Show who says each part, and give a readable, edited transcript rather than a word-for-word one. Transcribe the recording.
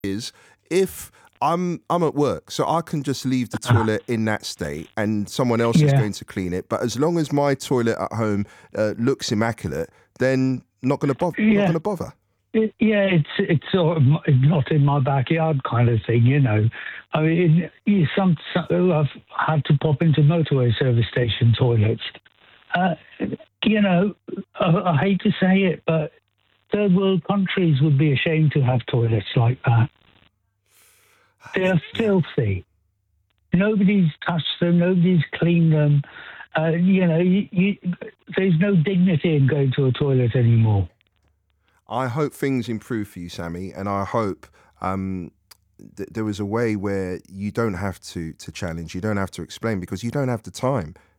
Speaker 1: is if I'm at work, so I can just leave the toilet in that state, and someone else is
Speaker 2: Yeah,
Speaker 1: going to clean it. But as long as my toilet at home looks immaculate, then not going to bother. Not going
Speaker 2: yeah.
Speaker 1: to bother.
Speaker 2: It's sort of not in my backyard kind of thing, you know. I mean, I've had to pop into motorway service station toilets. Uh, you know, I hate to say it, but third world countries would be ashamed to have toilets like that. They're
Speaker 1: Yeah,
Speaker 2: filthy. Nobody's touched them. Nobody's cleaned them. There's no dignity in going to a toilet anymore.
Speaker 1: I hope things improve for you, Sammy, and I hope there was a way where you don't have to challenge, you don't have to explain because you don't have the time.